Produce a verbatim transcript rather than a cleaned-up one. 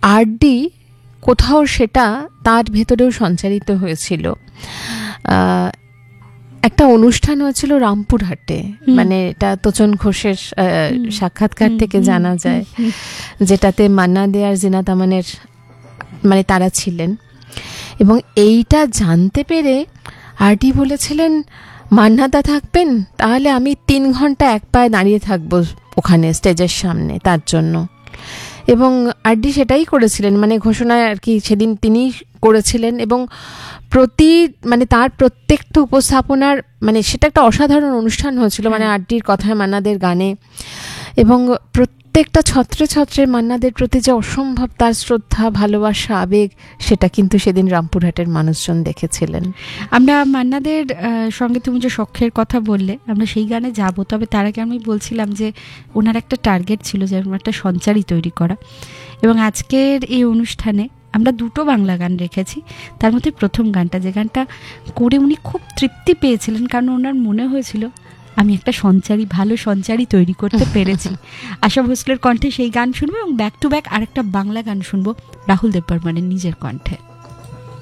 RD কোথাও সেটা তার ভেতরেও সঞ্চারিত হয়েছিল। একটা অনুষ্ঠান হয়েছিল রামপুরহাটে, মানে এটা তোচন ঘোষের সাক্ষাৎকার থেকে জানা যায়, যেটাতে মান্না দে আর জিনাত আমানের মানে তারা ছিলেন। এবং এইটা জানতে পেরে আরডি বলেছিলেন, মান্নাদা থাকবেন তাহলে আমি তিন ঘন্টা এক পায়ে দাঁড়িয়ে থাকবো ওখানে স্টেজের সামনে তার জন্য। এবং আরডি সেটাই করেছিলেন, মানে ঘোষণায় আর কি সেদিন তিনি করেছিলেন। এবং প্রতি মানে তার প্রত্যেকটা উপস্থাপনার মানে সেটা একটা অসাধারণ অনুষ্ঠান হয়েছিল, মানে আরডির কথায় মান্নাদের গানে। এবং প্রত্যেকটা ছত্রে ছত্রে মান্নাদের প্রতি যে অসম্ভব তার শ্রদ্ধা, ভালোবাসা, আবেগ, সেটা কিন্তু সেদিন রামপুরহাটের মানুষজন দেখেছিলেন। আমরা মান্নাদের সঙ্গে তুমি যে সখ্যের কথা বললে, আমরা সেই গানে যাব। তবে তার আগে আমি বলছিলাম যে ওনার একটা টার্গেট ছিল যে একটা সঞ্চারী তৈরি করা। এবং আজকের এই অনুষ্ঠানে আমরা দুটো বাংলা গান রেখেছি। তার মধ্যে প্রথম গানটা, যে গানটা করে উনি খুব তৃপ্তি পেয়েছিলেন, কারণ ওনার মনে হয়েছিল আমি একটা সঞ্চারী, ভালো সঞ্চারী তৈরি করতে পেরেছি। আশা ভোসলের কণ্ঠে সেই গান শুনবো, এবং ব্যাক টু ব্যাক আরেকটা বাংলা গান শুনবো রাহুল দেববর্মনের নিজের কণ্ঠে।